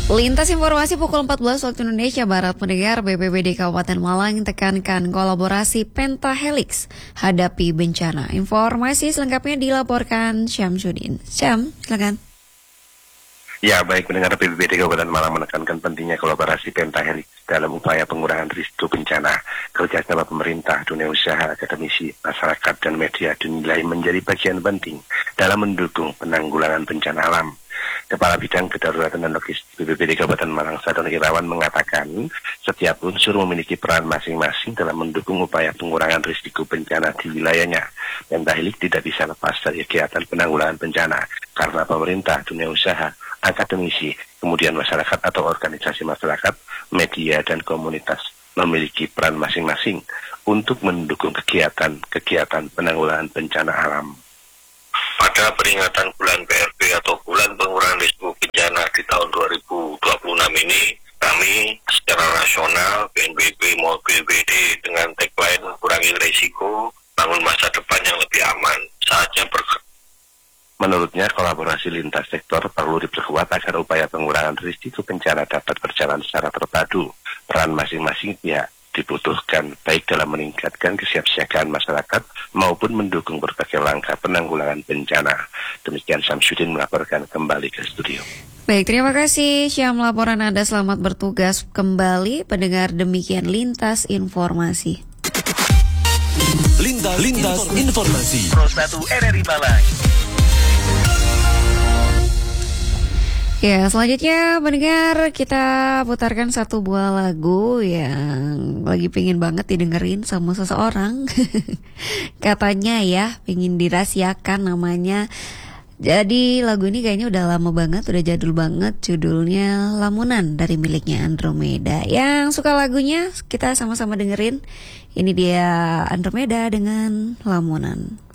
Lintas informasi pukul 14 waktu Indonesia Barat, pendengar. BPBD Kabupaten Malang tekankan kolaborasi Pentahelix hadapi bencana. Informasi selengkapnya dilaporkan Syamsuddin. Syam, silakan. Ya, baik, pendengar, BPBD Kabupaten Malang menekankan pentingnya kolaborasi Pentahelix dalam upaya pengurangan risiko bencana. Kerjasama pemerintah, dunia usaha, akademisi, masyarakat, dan media dinilai menjadi bagian penting dalam mendukung penanggulangan bencana alam. Kepala Bidang Kedaruratan dan Logistik BPBD Kabupaten Malang, Sadon Irawan, mengatakan setiap unsur memiliki peran masing-masing dalam mendukung upaya pengurangan risiko bencana di wilayahnya. Pentahelix tidak bisa lepas dari kegiatan penanggulangan bencana karena pemerintah, dunia usaha, akademisi, kemudian masyarakat atau organisasi masyarakat, media, dan komunitas memiliki peran masing-masing untuk mendukung kegiatan penanggulangan bencana alam. Pada peringatan bulan PRB atau bulan pengurangan risiko bencana di tahun 2026 ini, kami secara nasional, BNPB maupun BPBD dengan tagline kurangi risiko, bangun masa depan yang lebih aman. Saatnya Menurutnya, kolaborasi lintas sektor perlu diperkuat agar upaya pengurangan risiko bencana dapat berjalan secara terpadu. Peran masing-masing pihak dibutuhkan baik dalam meningkatkan kesiapsiagaan masyarakat maupun mendukung berbagai langkah penanggulangan bencana. Demikian Syamsuddin melaporkan kembali ke studio. Baik, terima kasih Syam, laporan Anda. Selamat bertugas kembali. Pendengar, demikian Lintas Informasi. Lintas Informasi. Pro 1 RRI Malang. Ya, selanjutnya pendengar, kita putarkan satu buah lagu yang lagi pengen banget didengerin sama seseorang. Katanya ya, pengen dirahasiakan namanya. Jadi lagu ini kayaknya udah lama banget, udah jadul banget. Judulnya Lamunan dari miliknya Andromeda. Yang suka lagunya kita sama-sama dengerin. Ini dia Andromeda dengan Lamunan.